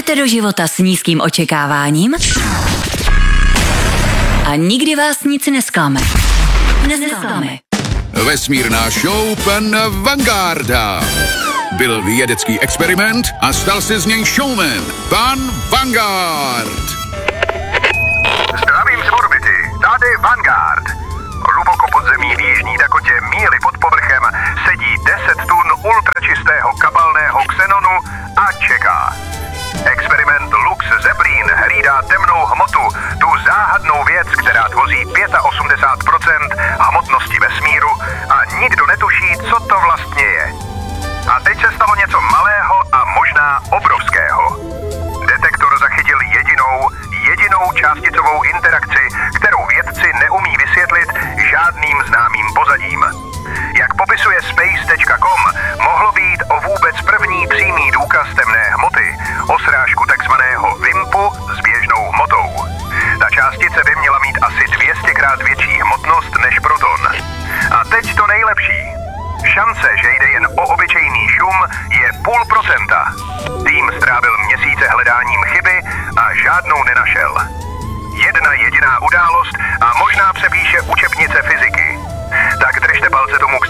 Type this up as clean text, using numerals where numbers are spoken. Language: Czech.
Jdete do života s nízkým očekáváním a nikdy vás nic nesklame. Vesmírná show pana Vangarda. Byl vědecký experiment a stal se z něj showman. Pan Vanguard. Zdravím z orbity, tady Vanguard. Hluboko pod zemí v Jižní Dakotě, míli pod povrchem, sedí 10 tun ultračistého kabelného xenonu a čeká. Experiment Lux Zeppelin hlídá temnou hmotu, tu záhadnou věc, která tvoří 85% hmotnosti vesmíru a nikdo netuší, co to vlastně je. A teď se stalo něco malého a možná obrovského. Detektor zachytil jedinou částicovou interakci, kterou vědci neumí vysvětlit žádným známým pozadím. Jak popisuje space.com, mohlo být o vůbec první přímý důkaz temné hmoty, o srážku takzvaného VIMPu s běžnou hmotou. Ta částice by měla mít asi 200krát větší hmotnost než proton. A teď to nejlepší. Šance, že jde jen o obyčejný šum, je 0,5%. Tým strávil měsíce hledáním chyby a žádnou nenašel. Jedna jediná událost a možná přepíše učebnice fyziky. Tak držte palce tomu